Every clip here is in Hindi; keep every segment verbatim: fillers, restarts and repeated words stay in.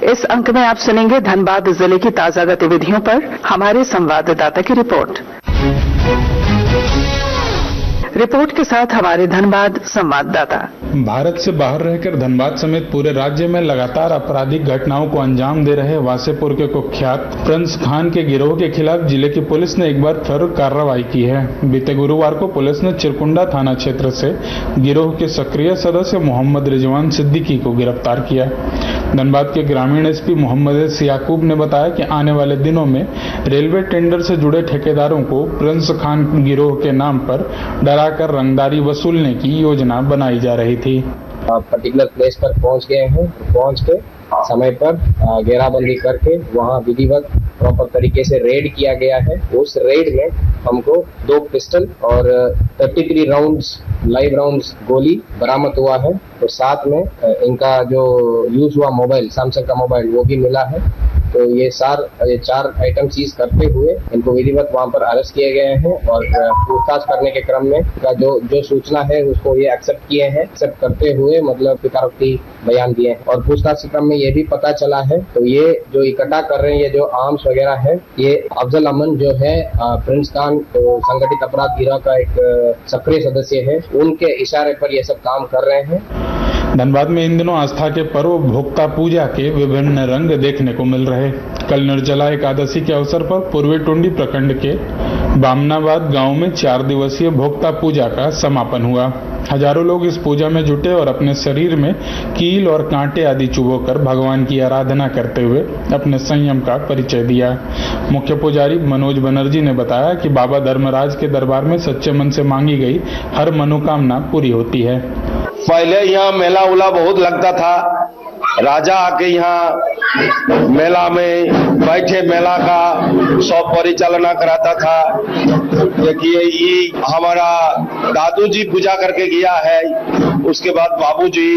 इस अंक में आप सुनेंगे धनबाद जिले की ताजा गतिविधियों पर हमारे संवाददाता की रिपोर्ट। रिपोर्ट के साथ हमारे धनबाद संवाददाता। भारत से बाहर रहकर धनबाद समेत पूरे राज्य में लगातार आपराधिक घटनाओं को अंजाम दे रहे वासेपुर के कुख्यात प्रिंस खान के गिरोह के खिलाफ जिले की पुलिस ने एक बार फिर कार्रवाई की है। बीते गुरुवार को पुलिस ने चिरकुंडा थाना क्षेत्र से गिरोह के सक्रिय सदस्य मोहम्मद रिजवान सिद्दीकी को गिरफ्तार किया। धनबाद के ग्रामीण एसपी मोहम्मद याकूब ने बताया कि आने वाले दिनों में रेलवे टेंडर से जुड़े ठेकेदारों को प्रिंस खान गिरोह के नाम पर डराकर रंगदारी वसूलने की योजना बनाई जा रही थी। पर्टिकुलर प्लेस पर पहुंच गए हैं, पहुंच के समय पर घेराबंदी करके वहां विधिवत प्रॉपर तरीके से रेड किया गया है। उस रेड में हमको दो पिस्टल और तैंतीस राउंड्स लाइव राउंड्स गोली बरामद हुआ है। तो साथ में इनका जो यूज हुआ मोबाइल, सैमसंग का मोबाइल, वो भी मिला है। तो ये सार ये चार आइटम सीज करते हुए इनको विधिवत वहां पर अरेस्ट किए गए हैं और पूछताछ करने के क्रम में का जो जो सूचना है उसको ये एक्सेप्ट किए हैं। एक्सेप्ट करते हुए मतलब स्वीकारोक्ति बयान दिए हैं और पूछताछ के क्रम में ये भी पता चला है तो ये जो इकट्ठा कर रहे हैं, ये जो आर्म्स वगैरह है, ये अफजल अमन जो है प्रिंस खान तो संगठित अपराध गिरोह का एक सक्रिय सदस्य है, उनके इशारे पर ये सब काम कर रहे हैं। धनबाद में इन दिनों आस्था के पर्व भोक्ता पूजा के विभिन्न रंग देखने को मिल रहे। कल निर्जला एकादशी के अवसर पर पूर्वी टुंडी प्रखंड के बामनाबाद गांव में चार दिवसीय भोक्ता पूजा का समापन हुआ। हजारों लोग इस पूजा में जुटे और अपने शरीर में कील और कांटे आदि चुभोकर भगवान की आराधना करते हुए अपने संयम का परिचय दिया। मुख्य पुजारी मनोज बनर्जी ने बताया कि बाबा धर्मराज के दरबार में सच्चे मन से मांगी गई हर मनोकामना पूरी होती है। पहले यहाँ मेला उला बहुत लगता था, राजा आके यहाँ मेला में बैठे मेला का सब परिचालना कराता था। देखिए ये हमारा दादू जी पूजा करके गया है, उसके बाद बाबू जी,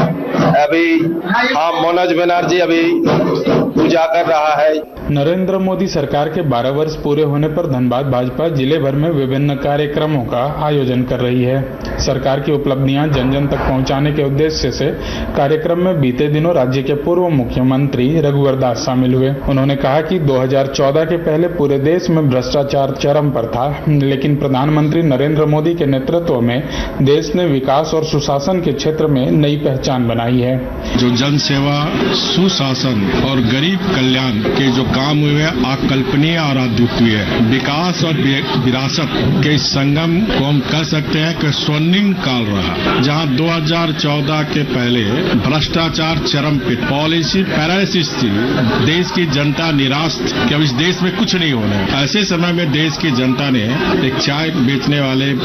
अभी हाँ मनोज बनर्जी अभी पूजा कर रहा है। नरेंद्र मोदी सरकार के बारह वर्ष पूरे होने पर धनबाद भाजपा जिले भर में विभिन्न कार्यक्रमों का आयोजन कर रही है। सरकार की उपलब्धियां जन जन तक पहुंचाने के उद्देश्य से कार्यक्रम में बीते दिनों राज्य के पूर्व मुख्यमंत्री रघुवर दास शामिल हुए। उन्होंने कहा कि दो हज़ार चौदह के पहले पूरे देश में भ्रष्टाचार चरम पर था, लेकिन प्रधानमंत्री नरेंद्र मोदी के नेतृत्व में देश ने विकास और सुशासन के क्षेत्र में नई पहचान बनाई है। जो जन सेवा, सुशासन और गरीब कल्याण के जो काम हुए अकल्पनीय और अद्वितीय है। विकास और विरासत के संगम को हम कह सकते हैं कि स्वर्णिम काल रहा, जहां दो हज़ार चौदह के पहले भ्रष्टाचार चरम पे, पॉलिसी पैरालिसिस थी, देश की जनता निराश थी कि अब इस देश में कुछ नहीं होना है। ऐसे समय में देश की जनता ने एक चाय बेचने वाले